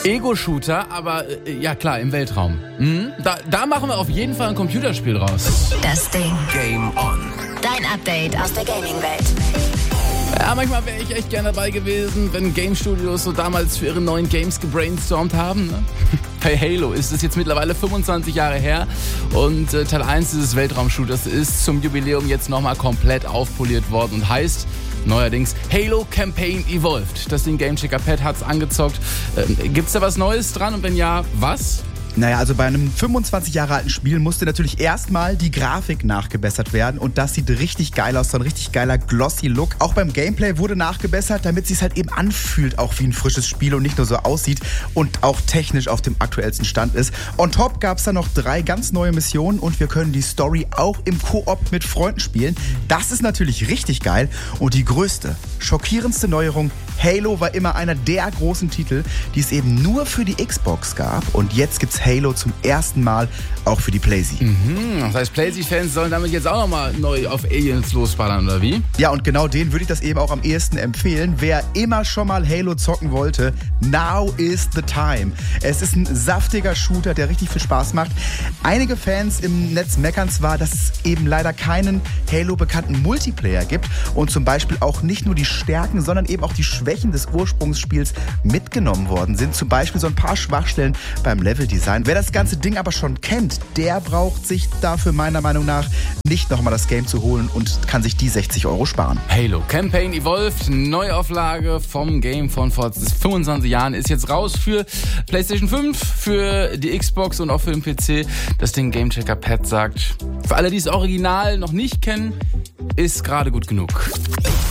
Ego-Shooter, aber ja klar, im Weltraum. Da machen wir auf jeden Fall ein Computerspiel raus. Das Ding. Game On. Dein Update aus der Gaming-Welt. Ja, manchmal wäre ich echt gerne dabei gewesen, wenn Game Studios so damals für ihre neuen Games gebrainstormt haben. Ne? Bei Halo ist es jetzt mittlerweile 25 Jahre her und Teil 1 dieses Weltraumshooters ist zum Jubiläum jetzt nochmal komplett aufpoliert worden und heißt neuerdings Halo Campaign Evolved. Das Ding Gamechecker Pat hat's angezockt. Gibt's da was Neues dran und wenn ja, was? Naja, also bei einem 25 Jahre alten Spiel musste natürlich erstmal die Grafik nachgebessert werden und das sieht richtig geil aus, so ein richtig geiler glossy Look. Auch beim Gameplay wurde nachgebessert, damit es sich halt eben anfühlt, auch wie ein frisches Spiel und nicht nur so aussieht und auch technisch auf dem aktuellsten Stand ist. On top gab es dann noch 3 ganz neue Missionen und wir können die Story auch im Koop mit Freunden spielen. Das ist natürlich richtig geil und die größte, schockierendste Neuerung: Halo war immer einer der großen Titel, die es eben nur für die Xbox gab und jetzt gibt's Halo zum ersten Mal auch für die PlayStation. Das heißt, PlayStation-Fans sollen damit jetzt auch nochmal neu auf Aliens losballern, oder wie? Ja, und genau denen würde ich das eben auch am ehesten empfehlen. Wer immer schon mal Halo zocken wollte, now is the time. Es ist ein saftiger Shooter, der richtig viel Spaß macht. Einige Fans im Netz meckern zwar, dass es eben leider keinen Halo-bekannten Multiplayer gibt und zum Beispiel auch nicht nur die Stärken, sondern eben auch die Schwächen des Ursprungsspiels mitgenommen worden sind. Zum Beispiel so ein paar Schwachstellen beim Leveldesign. Wer das ganze Ding aber schon kennt, der braucht sich dafür meiner Meinung nach nicht nochmal das Game zu holen und kann sich die 60 € sparen. Halo Campaign Evolved, Neuauflage vom Game von vor 25 Jahren, ist jetzt raus für PlayStation 5, für die Xbox und auch für den PC. Das Ding Gamechecker Pat sagt, für alle, die das Original noch nicht kennen, ist gerade gut genug.